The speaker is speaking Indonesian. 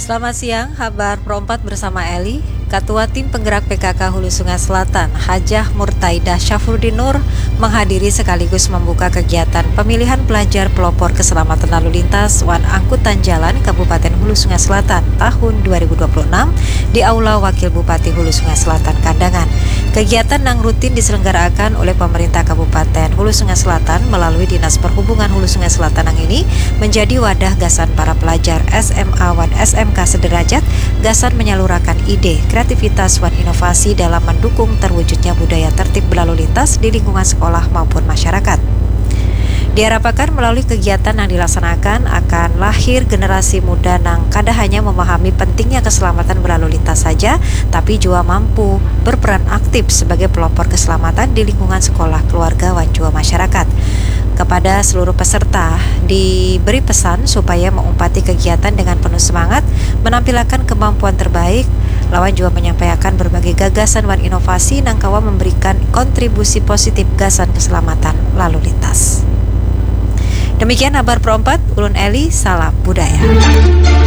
Selamat siang, kabar Pro 4 bersama Eli. Ketua Tim Penggerak PKK Hulu Sungai Selatan, Hajah Murtaidah Syafruddin Nur, menghadiri sekaligus membuka kegiatan pemilihan pelajar pelopor keselamatan lalu lintas Wan Angkutan Jalan Kabupaten Hulu Sungai Selatan tahun 2026 di Aula Wakil Bupati Hulu Sungai Selatan Kandangan. Kegiatan yang rutin diselenggarakan oleh pemerintah Kabupaten Hulu Sungai Selatan melalui Dinas Perhubungan Hulu Sungai Selatan yang ini menjadi wadah gasan para pelajar SMA Wan SMK sederajat, gasan menyalurkan ide, kreativitas Wan inovasi dalam mendukung terwujudnya budaya tertib berlalu lintas di lingkungan sekolah maupun masyarakat. Diharapkan melalui kegiatan yang dilaksanakan akan lahir generasi muda yang kada hanya memahami pentingnya keselamatan berlalu lintas saja, tapi juga mampu berperan aktif sebagai pelopor keselamatan di lingkungan sekolah, keluarga, dan juga masyarakat. Kepada seluruh peserta diberi pesan supaya mengumpati kegiatan dengan penuh semangat, menampilkan kemampuan terbaik. Lawan juga menyampaikan berbagai gagasan dan inovasi yang kawa memberikan kontribusi positif gasan keselamatan lalu lintas. Demikian kabar Pro 4, Ulun Eli, salam budaya.